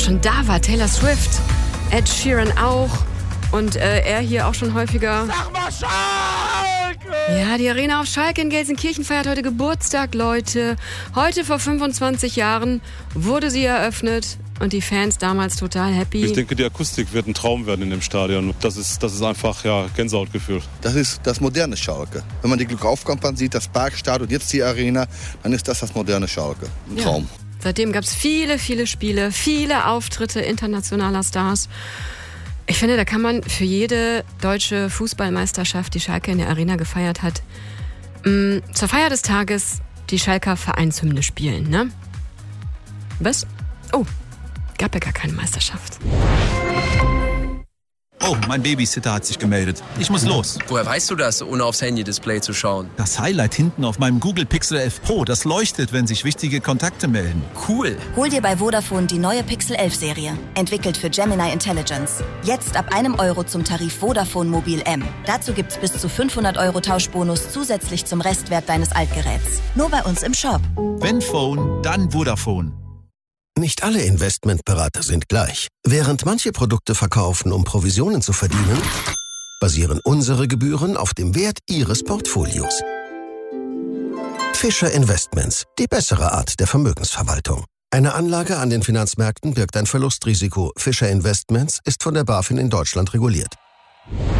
schon da war. Taylor Swift, Ed Sheeran auch. Und er hier auch schon häufiger. Sag mal Schalke! Ja, die Arena auf Schalke in Gelsenkirchen feiert heute Geburtstag, Leute. Heute vor 25 Jahren wurde sie eröffnet und die Fans damals total happy. Ich denke, die Akustik wird ein Traum werden in dem Stadion. Das ist einfach Gänsehautgefühl. Das ist das moderne Schalke. Wenn man die Glückaufkampagne sieht, das Parkstadion und jetzt die Arena, dann ist das moderne Schalke. Ein Traum. Ja. Seitdem gab es viele, viele Spiele, viele Auftritte internationaler Stars. Ich finde, da kann man für jede deutsche Fußballmeisterschaft, die Schalke in der Arena gefeiert hat, zur Feier des Tages die Schalker Vereinshymne spielen, ne? Was? Oh, gab ja gar keine Meisterschaft. Oh, mein Babysitter hat sich gemeldet. Ich muss los. Woher weißt du das, ohne aufs Handy-Display zu schauen? Das Highlight hinten auf meinem Google Pixel 11 Pro, das leuchtet, wenn sich wichtige Kontakte melden. Cool. Hol dir bei Vodafone die neue Pixel 11 Serie. Entwickelt für Gemini Intelligence. Jetzt ab €1 zum Tarif Vodafone Mobil M. Dazu gibt's bis zu 500 € Tauschbonus zusätzlich zum Restwert deines Altgeräts. Nur bei uns im Shop. Wenn Phone, dann Vodafone. Nicht alle Investmentberater sind gleich. Während manche Produkte verkaufen, um Provisionen zu verdienen, basieren unsere Gebühren auf dem Wert Ihres Portfolios. Fischer Investments, die bessere Art der Vermögensverwaltung. Eine Anlage an den Finanzmärkten birgt ein Verlustrisiko. Fischer Investments ist von der BaFin in Deutschland reguliert.